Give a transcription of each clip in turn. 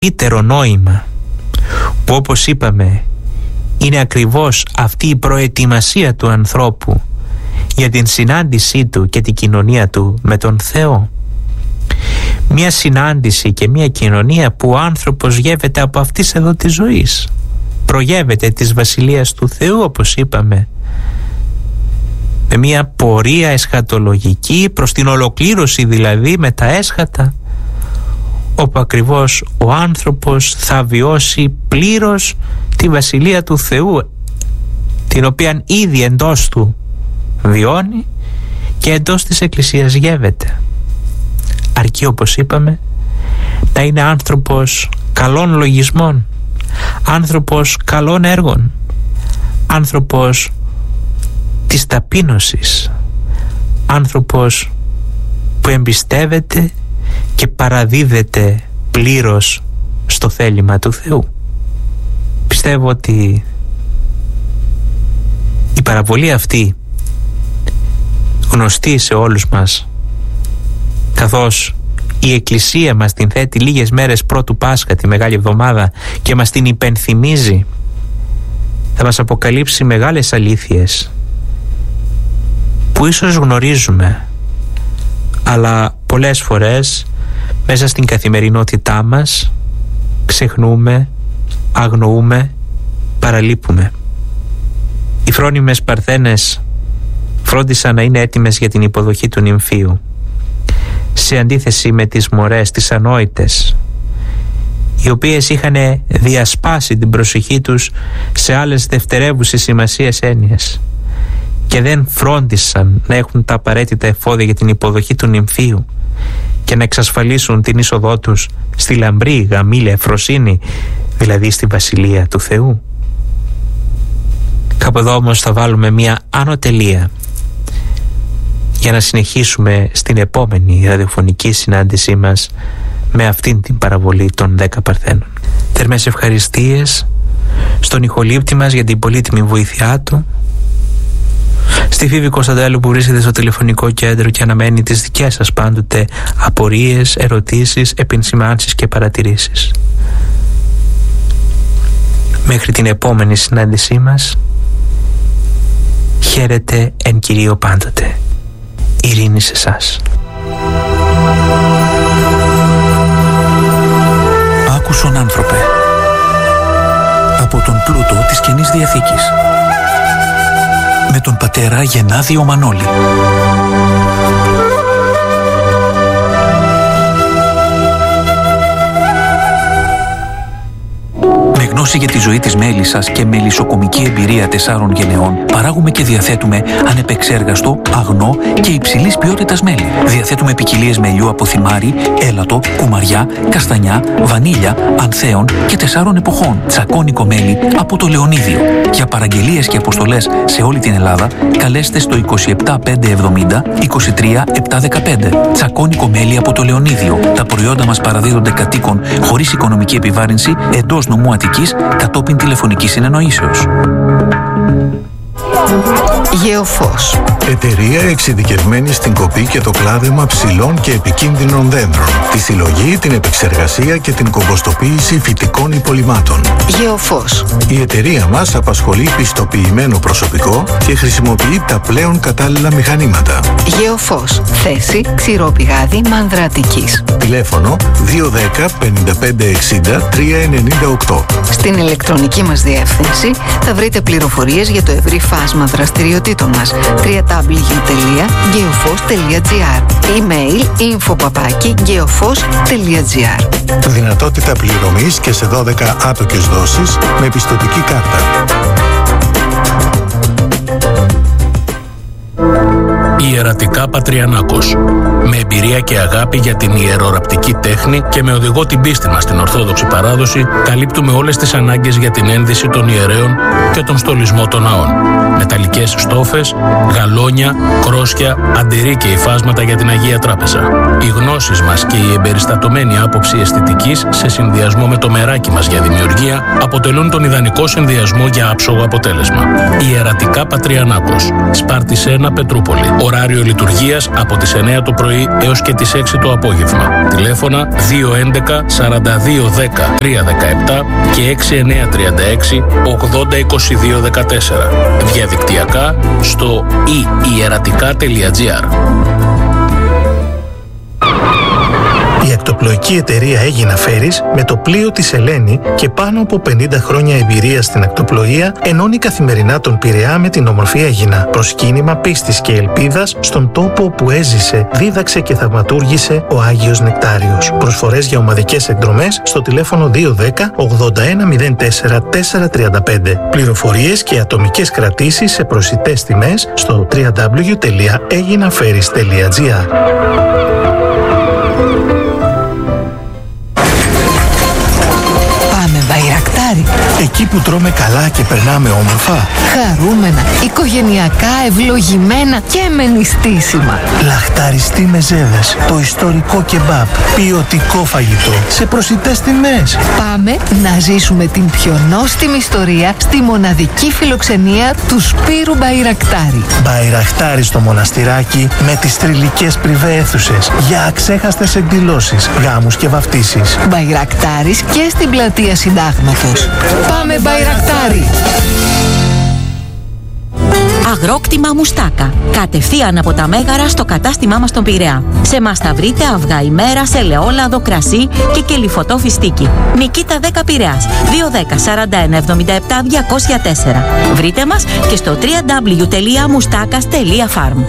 μεγαλύτερο νόημα, που όπως είπαμε είναι ακριβώς αυτή η προετοιμασία του ανθρώπου για την συνάντησή του και την κοινωνία του με τον Θεό. Μια συνάντηση και μια κοινωνία που ο άνθρωπος γεύεται από αυτής εδώ της ζωής, προγεύεται της Βασιλείας του Θεού, όπως είπαμε, με μια πορεία εσχατολογική προς την ολοκλήρωση, δηλαδή με τα έσχατα, όπου ακριβώς ο άνθρωπος θα βιώσει πλήρως τη Βασιλεία του Θεού, την οποία ήδη εντός του βιώνει και εντός της Εκκλησίας γεύεται. Αρκεί, όπως είπαμε, να είναι άνθρωπος καλών λογισμών, άνθρωπος καλών έργων, άνθρωπος της ταπείνωσης, άνθρωπος που εμπιστεύεται και παραδίδεται πλήρως στο θέλημα του Θεού. Πιστεύω ότι η παραβολή αυτή, γνωστή σε όλους μας, καθώς η Εκκλησία μας την θέτει λίγες μέρες πρώτου Πάσχα, τη Μεγάλη Εβδομάδα, και μας την υπενθυμίζει, θα μας αποκαλύψει μεγάλες αλήθειες που ίσως γνωρίζουμε, αλλά πολλές φορές μέσα στην καθημερινότητά μας ξεχνούμε, αγνοούμε, παραλείπουμε. Οι φρόνιμες Παρθένες φρόντισαν να είναι έτοιμες για την υποδοχή του νυμφίου, σε αντίθεση με τις μωρές, τις ανόητες, οι οποίες είχαν διασπάσει την προσοχή τους σε άλλες δευτερεύουσες σημασίες έννοιες και δεν φρόντισαν να έχουν τα απαραίτητα εφόδια για την υποδοχή του νυμφίου και να εξασφαλίσουν την είσοδό τους στη λαμπρή γαμήλια ευφροσύνη, δηλαδή στη Βασιλεία του Θεού. Κάπου εδώ όμως θα βάλουμε μια άνω τελεία για να συνεχίσουμε στην επόμενη ραδιοφωνική συνάντησή μας με αυτήν την παραβολή των 10 Παρθένων. Θερμές ευχαριστίες στον ηχολήπτη μας για την πολύτιμη βοήθειά του, στη Φίβη Κωνσταντέλου που βρίσκεται στο τηλεφωνικό κέντρο και αναμένει τις δικές σας πάντοτε απορίες, ερωτήσεις, επενσημάνσεις και παρατηρήσεις. Μέχρι την επόμενη συνάντησή μας, χαίρετε εν Κυρίω πάντοτε. Ειρήνη σε εσάς. Άκουσον άνθρωπε, από τον πλούτο της Καινής Διαθήκης, με τον πατέρα Γενάδιο Μανώλη. Με γνώση για τη ζωή της μέλισσας και μελισσοκομική εμπειρία 4 γενεών, παράγουμε και διαθέτουμε ανεπεξέργαστο, αγνό και υψηλής ποιότητας μέλι. Διαθέτουμε ποικιλίες μελιού από θυμάρι, έλατο, κουμαριά, καστανιά, βανίλια, ανθέων και 4 εποχών. Τσακώνικο μέλι από το Λεωνίδιο. Για παραγγελίες και αποστολές σε όλη την Ελλάδα, καλέστε στο 27570 23715. Τσακώνικο μέλι από το Λεωνίδιο. Τα προϊόντα μας παραδίδονται κατοίκων χωρίς οικονομική επιβάρυνση εντός νομού Αττικής, κατόπιν τηλεφωνικής συνεννοήσεως. Γεωφός. Εταιρεία εξειδικευμένη στην κοπή και το κλάδεμα ψηλών και επικίνδυνων δέντρων, τη συλλογή, την επεξεργασία και την κομποστοποίηση φυτικών υπολειμμάτων. Γεωφός. Η εταιρεία μας απασχολεί πιστοποιημένο προσωπικό και χρησιμοποιεί τα πλέον κατάλληλα μηχανήματα. Γεωφός. Θέση Ξηρόπηγάδη Μανδρατικής. Τηλέφωνο 210 55 60 398. Στην ηλεκτρονική μας διεύθυνση θα βρείτε πληροφορίες για το ευρύ φάσμα δραστηριοτήτων μας. www.geofos.gr. Email info@geofos.gr. Δυνατότητα πληρωμής και σε 12 άτοκες δόσεις με πιστωτική κάρτα. Ιερατικά Πατριανάκος. Με εμπειρία και αγάπη για την ιεροραπτική τέχνη και με οδηγό την πίστη μας στην Ορθόδοξη παράδοση, καλύπτουμε όλες τις ανάγκες για την ένδυση των ιερέων και τον στολισμό των ναών. Μεταλλικές στόφες, γαλόνια, κρόσια, αντιρρή και υφάσματα για την Αγία Τράπεζα. Οι γνώσεις μας και η εμπεριστατωμένη άποψη αισθητικής σε συνδυασμό με το μεράκι μας για δημιουργία αποτελούν τον ιδανικό συνδυασμό για άψογο αποτέλεσμα. Ιερατικά Πατριανάκος. Σπάρτης 1, Πετρούπολη. Ωράριο λειτουργίας από τις 9 το πρωί έως και τις 6 το απόγευμα. Τηλέφωνα 211 42 10 317 και 6936 80 22 14. Διαδικτυακά στο ieratica.gr. Η ακτοπλοϊκή εταιρεία Aegina Ferries με το πλοίο της Ελένη και πάνω από 50 χρόνια εμπειρία στην ακτοπλοεία ενώνει καθημερινά τον Πειραιά με την όμορφη Αίγινα. Προσκύνημα πίστης και ελπίδας στον τόπο όπου έζησε, δίδαξε και θαυματούργησε ο Άγιος Νεκτάριος. Προσφορές για ομαδικές εκδρομές στο τηλέφωνο 210 81 04 435. Πληροφορίες και ατομικές κρατήσεις σε προσιτές τιμές στο www.aeginaferries.gr. Μπαϊρακτάρι. Εκεί που τρώμε καλά και περνάμε όμορφα. Χαρούμενα, οικογενειακά, ευλογημένα και με νηστίσιμα. Λαχταριστή μεζέδες, το ιστορικό κεμπάπ, ποιοτικό φαγητό, σε προσιτές τιμές. Πάμε να ζήσουμε την πιο νόστιμη ιστορία στη μοναδική φιλοξενία του Σπύρου Μπαϊρακτάρι. Μπαϊρακτάρι στο μοναστηράκι με τις θρυλικές πριβέ αίθουσες για αξέχαστες εκδηλώσεις, γάμους και βαφτίσεις. Μπαϊρακτάρις και στην πλατεία Συντάγματος. Πάμε Μπαϊρακτάρι! Αγρόκτημα Μουστάκα. Κατευθείαν από τα Μέγαρα στο κατάστημά μας στον Πειραιά. Σε εμάς θα βρείτε αυγά ημέρα, ελαιόλαδο, κρασί και κελυφωτό φιστίκι. Νικήτα 10 Πειραιάς. 210 41 77 204. Βρείτε μας και στο www.moustakas.farm.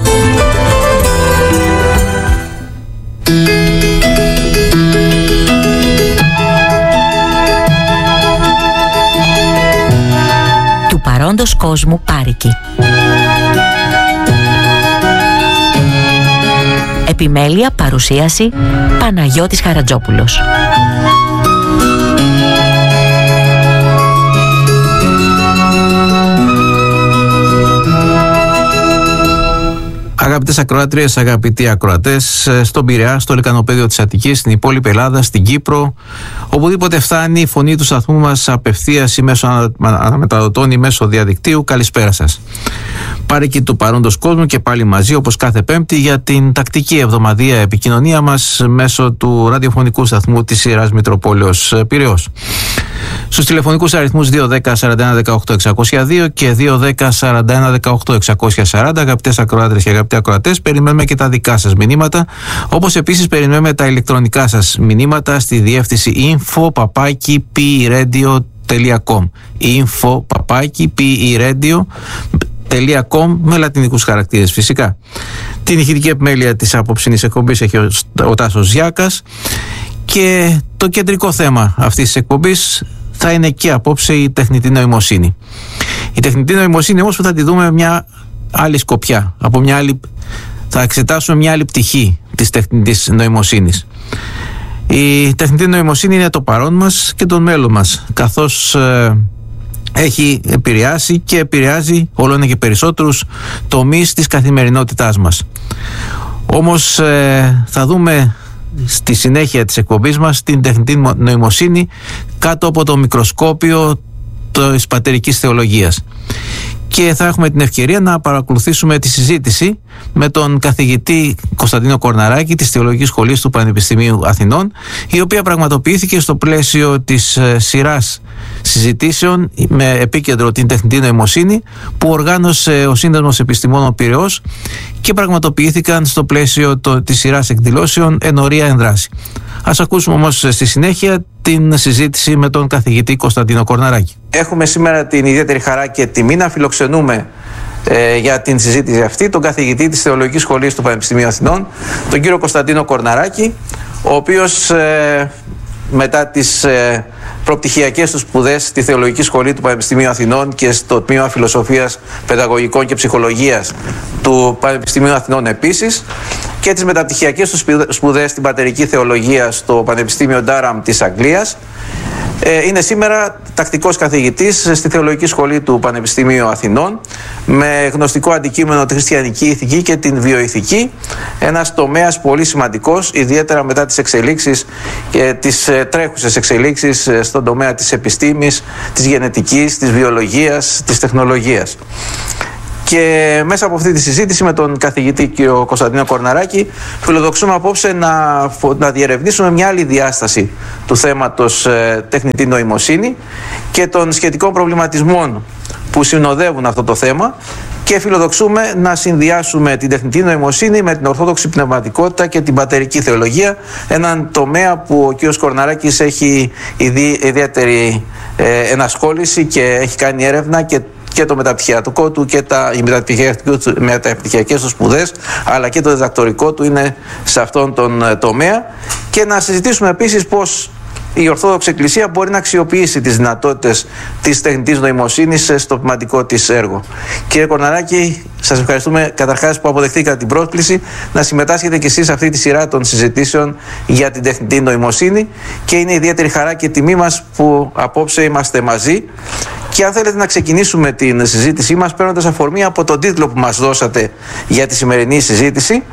Του παρόντος κόσμου Πάρικη. Επιμέλεια, παρουσίαση Παναγιώτης Χαρατζόπουλος. Αγαπητές ακροάτριες, αγαπητοί ακροατές, στον Πειραιά, στο λεκανοπέδιο της Αττικής, στην υπόλοιπη Ελλάδα, στην Κύπρο, οπουδήποτε φτάνει η φωνή του σταθμού μας απευθείας ή μέσω αναμεταδοτών ή μέσω διαδικτύου, καλησπέρα σας. Πάρικη του παρόντος κόσμου και πάλι μαζί, όπως κάθε Πέμπτη, για την τακτική εβδομαδιαία επικοινωνία μας μέσω του ραδιοφωνικού σταθμού της σειράς Μητροπόλεως Πειραιώς. Στους τηλεφωνικούς αριθμούς 210 41 18 602 και 210 41 18 640. Αγαπητές ακροάτρες και αγαπητοί ακροατές, περιμένουμε και τα δικά σας μηνύματα, όπως επίσης περιμένουμε τα ηλεκτρονικά σας μηνύματα στη διεύθυνση info@piradio.com info@piradio.com με λατινικούς χαρακτήρες φυσικά. Την ηχητική επιμέλεια της απόψινης εκπομπής έχει ο Τάσος Ζιάκας και το κεντρικό θέμα αυτής της εκπομπής θα είναι και απόψε η τεχνητή νοημοσύνη. Η τεχνητή νοημοσύνη όμως που θα τη δούμε μια άλλη σκοπιά, θα εξετάσουμε μια άλλη πτυχή της τεχνητής νοημοσύνης. Η τεχνητή νοημοσύνη είναι το παρόν μας και το μέλλον μας, καθώς έχει επηρεάσει και επηρεάζει όλο ένα και περισσότερους τομείς της καθημερινότητάς μας. Όμως θα δούμε στη συνέχεια της εκπομπής μας την τεχνητή νοημοσύνη κάτω από το μικροσκόπιο της πατερικής θεολογίας. Και θα έχουμε την ευκαιρία να παρακολουθήσουμε τη συζήτηση με τον καθηγητή Κωνσταντίνο Κορναράκη της Θεολογικής Σχολής του Πανεπιστημίου Αθηνών, η οποία πραγματοποιήθηκε στο πλαίσιο της σειράς συζητήσεων με επίκεντρο την τεχνητή νοημοσύνη που οργάνωσε ο Σύνδεσμος Επιστημόνων Πειραιώς και πραγματοποιήθηκαν στο πλαίσιο της σειράς εκδηλώσεων Ενορία Ενδράση. Ας ακούσουμε όμως στη συνέχεια την συζήτηση με τον καθηγητή Κωνσταντίνο Κορναράκη. Έχουμε σήμερα την ιδιαίτερη χαρά και τιμή να φιλοξενούμε για την συζήτηση αυτή τον καθηγητή της Θεολογικής Σχολής του Πανεπιστημίου Αθηνών, τον κύριο Κωνσταντίνο Κορναράκη, ο οποίος μετά τις προπτυχιακές του σπουδές στη Θεολογική Σχολή του Πανεπιστημίου Αθηνών και στο Τμήμα Φιλοσοφίας, Παιδαγωγικών και Ψυχολογίας του Πανεπιστημίου Αθηνών επίσης, και τις μεταπτυχιακές του σπουδές στην Πατερική Θεολογία στο Πανεπιστήμιο Durham της Αγγλίας. Είναι σήμερα τακτικός καθηγητής στη Θεολογική Σχολή του Πανεπιστημίου Αθηνών με γνωστικό αντικείμενο τη χριστιανική ηθική και την βιοηθική, ένας τομέας πολύ σημαντικός, ιδιαίτερα μετά τις εξελίξεις και τις τρέχουσες εξελίξεις στον τομέα της επιστήμης, της γενετικής, της βιολογίας, της τεχνολογίας. Και μέσα από αυτή τη συζήτηση με τον καθηγητή κ. Κωνσταντίνο Κορναράκη φιλοδοξούμε απόψε να διερευνήσουμε μια άλλη διάσταση του θέματος τεχνητή νοημοσύνη και των σχετικών προβληματισμών που συνοδεύουν αυτό το θέμα, και φιλοδοξούμε να συνδυάσουμε την τεχνητή νοημοσύνη με την ορθόδοξη πνευματικότητα και την πατερική θεολογία, έναν τομέα που ο κ. Κορναράκης έχει ιδιαίτερη ενασχόληση και έχει κάνει έρευνα και το μεταπτυχιακό του και οι μεταπτυχιακές του σπουδές, αλλά και το διδακτορικό του είναι σε αυτόν τον τομέα, και να συζητήσουμε επίσης πώς η Ορθόδοξη Εκκλησία μπορεί να αξιοποιήσει τις δυνατότητες της τεχνητής νοημοσύνης στο πνευματικό της έργο. Κύριε Κορναράκη, σας ευχαριστούμε καταρχάς που αποδεχτήκατε την πρόσκληση να συμμετάσχετε και εσείς σε αυτή τη σειρά των συζητήσεων για την τεχνητή νοημοσύνη, και είναι ιδιαίτερη χαρά και τιμή μας που απόψε είμαστε μαζί. Και αν θέλετε να ξεκινήσουμε την συζήτησή μας παίρνοντας αφορμή από τον τίτλο που μας δώσατε για τη σημερινή συζήτηση,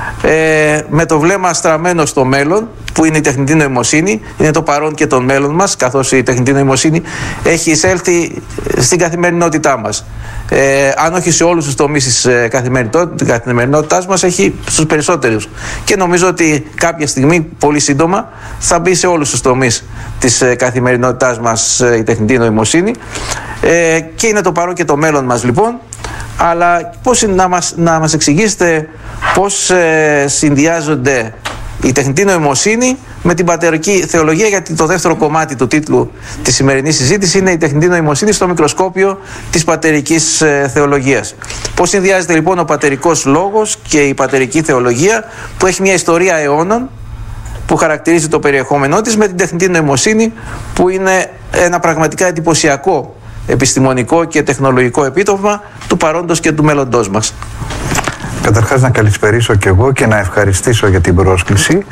με το βλέμμα στραμμένο στο μέλλον, που είναι η τεχνητή νοημοσύνη, είναι το παρόν και το μέλλον μας, καθώς η τεχνητή νοημοσύνη έχει εισέλθει στην καθημερινότητά μας. Αν όχι σε όλους τους τομείς της καθημερινότητάς μας, έχει στους περισσότερους. Και νομίζω ότι κάποια στιγμή, πολύ σύντομα, θα μπει σε όλους τους τομείς της καθημερινότητάς μας η τεχνητή νοημοσύνη. Και είναι το παρόν και το μέλλον μας, λοιπόν. Αλλά πώς να μας εξηγήσετε πώς συνδυάζονται η τεχνητή νοημοσύνη με την πατερική θεολογία, γιατί το δεύτερο κομμάτι του τίτλου της σημερινής συζήτησης είναι η τεχνητή νοημοσύνη στο μικροσκόπιο της πατερικής θεολογίας. Πώς συνδυάζεται λοιπόν ο πατερικός λόγος και η πατερική θεολογία, που έχει μια ιστορία αιώνων που χαρακτηρίζει το περιεχόμενό της, με την τεχνητή νοημοσύνη, που είναι ένα πραγματικά εντυπωσιακό επιστημονικό και τεχνολογικό επίτευγμα του παρόντος και του μέλλοντός μας. Καταρχάς να καλησπερίσω και εγώ και να ευχαριστήσω για την πρόσκληση,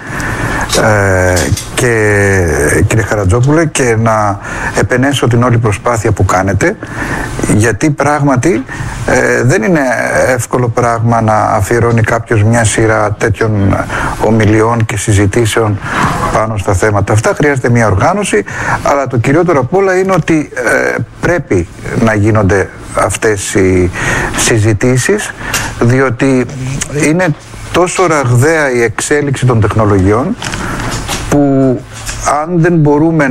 και κύριε Χαρατζόπουλε, και να επενέσω την όλη προσπάθεια που κάνετε, γιατί πράγματι δεν είναι εύκολο πράγμα να αφιερώνει κάποιος μια σειρά τέτοιων ομιλιών και συζητήσεων πάνω στα θέματα αυτά. Χρειάζεται μια οργάνωση, αλλά το κυριότερο απ' όλα είναι ότι πρέπει να γίνονται αυτές οι συζητήσεις, διότι είναι τόσο ραγδαία η εξέλιξη των τεχνολογιών, που αν δεν μπορούμε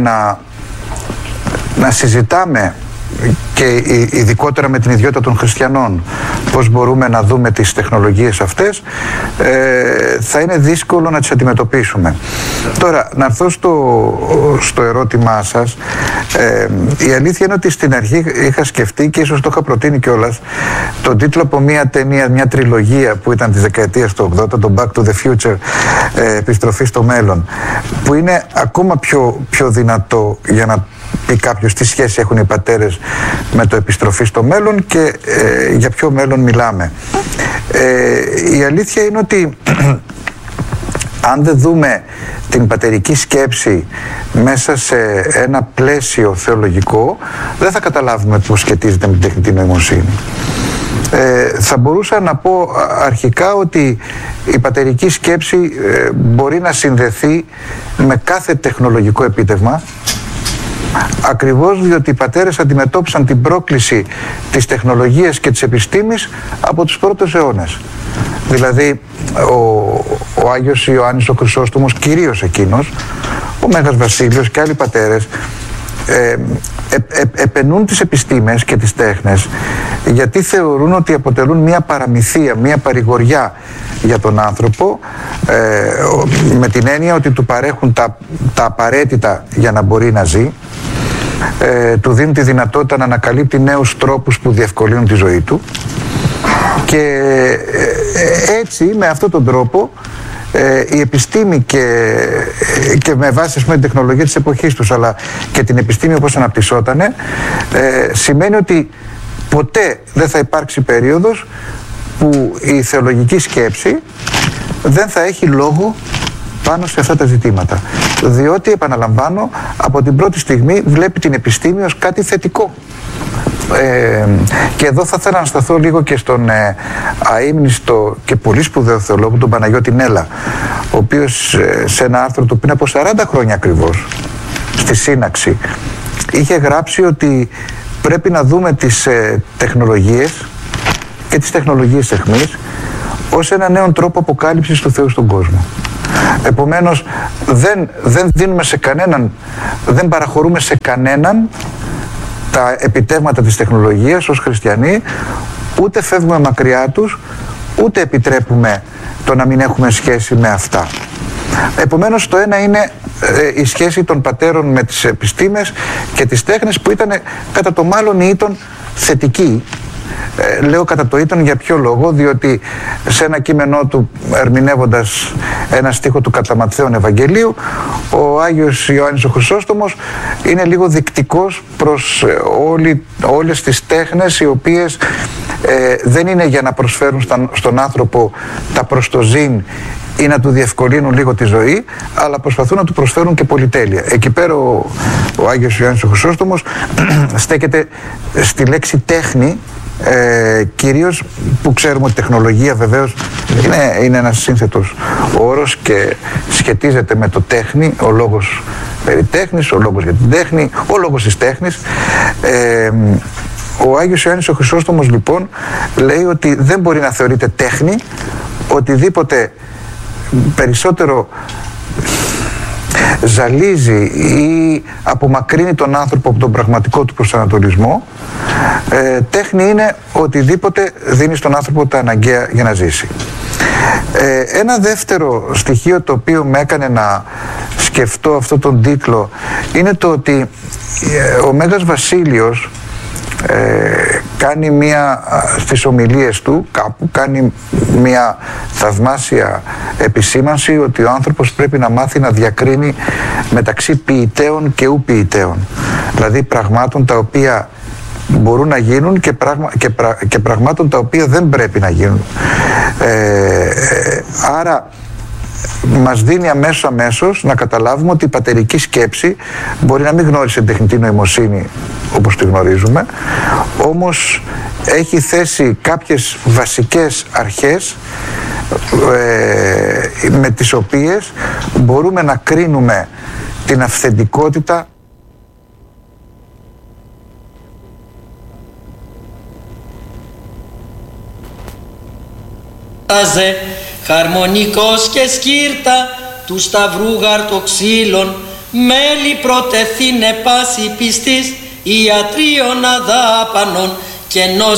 να συζητάμε, και ειδικότερα με την ιδιότητα των χριστιανών, πώς μπορούμε να δούμε τις τεχνολογίες αυτές, θα είναι δύσκολο να τις αντιμετωπίσουμε. Τώρα, να έρθω στο ερώτημά σας. Η αλήθεια είναι ότι στην αρχή είχα σκεφτεί, και ίσως το είχα προτείνει κιόλας, τον τίτλο από μια ταινία, μια τριλογία που ήταν της δεκαετίας του 80, το Back to the Future, επιστροφή στο μέλλον, που είναι ακόμα πιο δυνατό για να πει κάποιος τι σχέση έχουν οι πατέρες με το επιστροφή στο μέλλον και για ποιο μέλλον μιλάμε. Η αλήθεια είναι ότι αν δεν δούμε την πατερική σκέψη μέσα σε ένα πλαίσιο θεολογικό, δεν θα καταλάβουμε πώς σχετίζεται με την τεχνητή νοημοσύνη. Θα μπορούσα να πω αρχικά ότι η πατερική σκέψη μπορεί να συνδεθεί με κάθε τεχνολογικό επίτευγμα, ακριβώς διότι οι πατέρες αντιμετώπισαν την πρόκληση της τεχνολογίας και της επιστήμης από τους πρώτους αιώνες. Δηλαδή ο Άγιος Ιωάννης ο Χρυσόστομος, κυρίως εκείνος, ο Μέγας Βασίλειος και άλλοι πατέρες επενούν τις επιστήμες και τις τέχνες, γιατί θεωρούν ότι αποτελούν μια παραμυθία, μια παρηγοριά για τον άνθρωπο, με την έννοια ότι του παρέχουν τα απαραίτητα για να μπορεί να ζει, του δίνουν τη δυνατότητα να ανακαλύπτει νέους τρόπους που διευκολύνουν τη ζωή του, και έτσι με αυτόν τον τρόπο η επιστήμη και με βάση την τεχνολογία της εποχής τους, αλλά και την επιστήμη όπως αναπτυσσότανε, σημαίνει ότι ποτέ δεν θα υπάρξει περίοδος που η θεολογική σκέψη δεν θα έχει λόγο πάνω σε αυτά τα ζητήματα, διότι, επαναλαμβάνω, από την πρώτη στιγμή βλέπει την επιστήμη ως κάτι θετικό. Και εδώ θα ήθελα να σταθώ λίγο και στον αείμνηστο και πολύ σπουδαίο θεολόγο, τον Παναγιώτη Νέλα, ο οποίος σε ένα άρθρο του πριν από 40 χρόνια ακριβώς, στη Σύναξη, είχε γράψει ότι πρέπει να δούμε τις τεχνολογίες και τις τεχνολογίες αιχμής ως ένα νέο τρόπο αποκάλυψης του Θεού στον κόσμο. Επομένως δεν δίνουμε σε κανέναν, δεν παραχωρούμε σε κανέναν τα επιτεύγματα της τεχνολογίας ως χριστιανοί, ούτε φεύγουμε μακριά τους, ούτε επιτρέπουμε το να μην έχουμε σχέση με αυτά. Επομένως το ένα είναι η σχέση των πατέρων με τις επιστήμες και τις τέχνες, που ήταν κατά το μάλλον ή ήτον θετική. Λέω κατά το ήτον για ποιο λόγο? Διότι σε ένα κείμενό του, ερμηνεύοντας ένα στίχο του κατά Ματθαίον Ευαγγελίου, ο Άγιος Ιωάννης ο Χρυσόστομος είναι λίγο δεικτικός προς όλες τις τέχνες, οι οποίες δεν είναι για να προσφέρουν στον άνθρωπο τα προστοζήν ή να του διευκολύνουν λίγο τη ζωή, αλλά προσπαθούν να του προσφέρουν και πολυτέλεια. Εκεί πέρα ο Άγιος Ιωάννης ο Χρυσόστομος στέκεται στη λέξη τέχνη, κυρίως, που ξέρουμε ότι τεχνολογία βεβαίως είναι ένας σύνθετος όρος και σχετίζεται με το τέχνη, ο λόγος περί τέχνης, ο λόγος για την τέχνη, ο λόγος της τέχνης. Ο Άγιος Ιωάννης ο Χρυσόστομος λοιπόν λέει ότι δεν μπορεί να θεωρείται τέχνη οτιδήποτε περισσότερο ζαλίζει ή απομακρύνει τον άνθρωπο από τον πραγματικό του προσανατολισμό. Τέχνη είναι οτιδήποτε δίνει στον άνθρωπο τα αναγκαία για να ζήσει. Ένα δεύτερο στοιχείο το οποίο με έκανε να σκεφτώ αυτό τον τίτλο είναι το ότι ο Μέγας Βασίλειος κάνει στις ομιλίες του κάπου κάνει μια θαυμάσια επισήμανση ότι ο άνθρωπος πρέπει να μάθει να διακρίνει μεταξύ ποιητέων και ου ποιητέων, δηλαδή πραγμάτων τα οποία μπορούν να γίνουν και πραγμάτων τα οποία δεν πρέπει να γίνουν. Άρα μας δίνει αμέσως να καταλάβουμε ότι η πατερική σκέψη μπορεί να μην γνώρισε τεχνητή νοημοσύνη όπως τη γνωρίζουμε, όμως έχει θέσει κάποιες βασικές αρχές με τις οποίες μπορούμε να κρίνουμε την αυθεντικότητα χαρμονικός και σκύρτα του σταυρού γαρτοξύλων, μέλη προτεθήνε πάση πιστής ιατρίων αδάπανων και ενός